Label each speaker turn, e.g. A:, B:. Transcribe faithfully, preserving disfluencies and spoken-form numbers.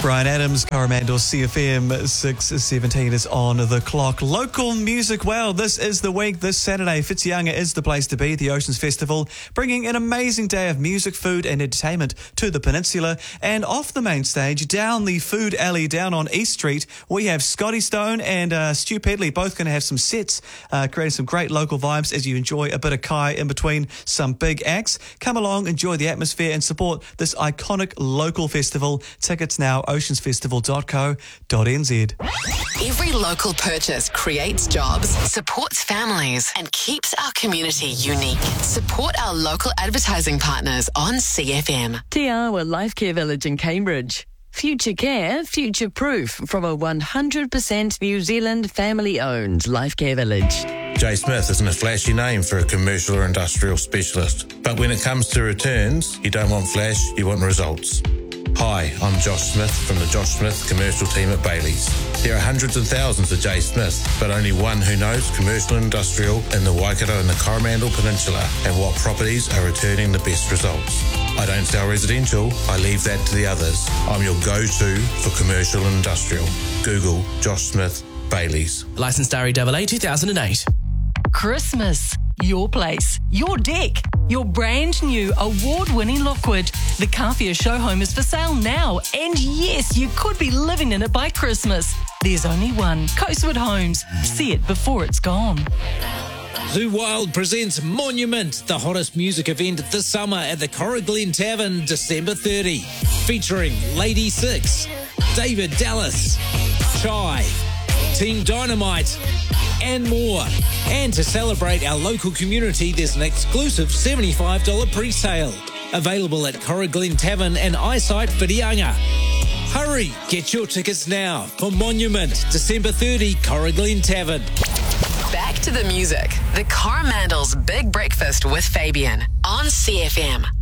A: Brian Adams, Coromandel, C F M, six seventeen is on the clock. Local music, well, this is the week. This Saturday, Whitianga is the place to be, the Oceans Festival, bringing an amazing day of music, food and entertainment to the peninsula. And off the main stage, down the food alley, down on East Street, we have Scotty Stone and uh, Stu Pedley, both going to have some sets, uh, creating some great local vibes as you enjoy a bit of Kai in between some big acts. Come along, enjoy the atmosphere and support this iconic local festival. Tickets now, oceans festival dot co dot n z.
B: Every local purchase creates jobs, supports families, and keeps our community unique. Support our local advertising partners on C F M.
C: Te Awa Life Care Village in Cambridge. Future care, future proof from a one hundred percent New Zealand family-owned Life Care Village.
D: Jay Smith isn't a flashy name for a commercial or industrial specialist. But when it comes to returns, you don't want flash, you want results. Hi, I'm Josh Smith from the Josh Smith commercial team at Bailey's. There are hundreds and thousands of Jay Smith, but only one who knows commercial and industrial in the Waikato and the Coromandel Peninsula and what properties are returning the best results. I don't sell residential, I leave that to the others. I'm your go-to for commercial and industrial. Google Josh Smith Bailey's.
E: Licensed R E A A two thousand eight.
F: Christmas. Your place, your deck, your brand new award-winning Lockwood. The Kawhia show home is for sale now, and yes, you could be living in it by Christmas. There's only one, Coastwood Homes. See it before it's gone.
G: Zoo Wild presents Monument, the hottest music event this summer at the Corriglen Tavern, December thirtieth, featuring Lady Six, David Dallas, Chai, Team Dynamite, and more. And to celebrate our local community, there's an exclusive seventy-five dollars pre-sale. Available at Corriglen Tavern and Eyesight Whitianga. Hurry, get your tickets now for Monument, December thirtieth, Corriglen Tavern.
B: Back to the music. The Coromandel's Big Breakfast with Fabian on C F M.